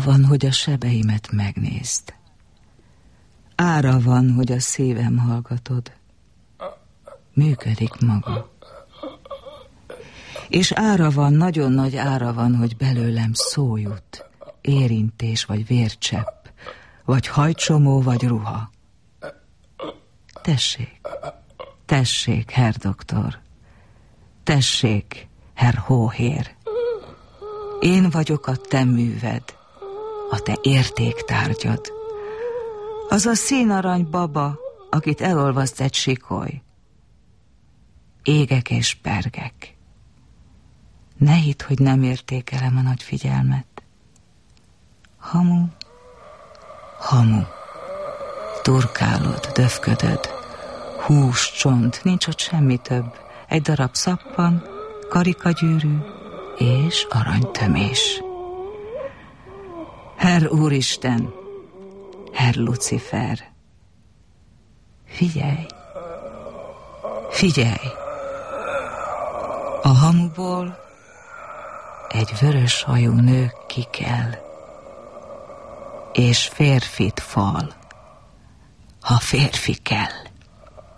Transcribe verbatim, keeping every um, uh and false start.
van, hogy a sebeimet megnézd. Ára van, hogy a szívem hallgatod. Működik maga. És ára van, nagyon nagy ára van, hogy belőlem szó jut, érintés vagy vércsepp, vagy hajcsomó vagy ruha. Tessék, tessék, herr doktor, tessék, herr hóhér. Én vagyok a te műved, a te értéktárgyad. Az a színarany baba, akit elolvaszt egy sikoly. Égek és pergek. Ne hidd, hogy nem értékelem a nagy figyelmet. Hamu, hamu. Turkálod, döfködöd. Hús, csont, nincs ott semmi több. Egy darab szappan, karikagyűrű és aranytömés. Herr Úristen, Herr Lucifer, figyelj, figyelj! A hamuból egy vörös hajú nő kikel, és férfit fal, ha férfi kell.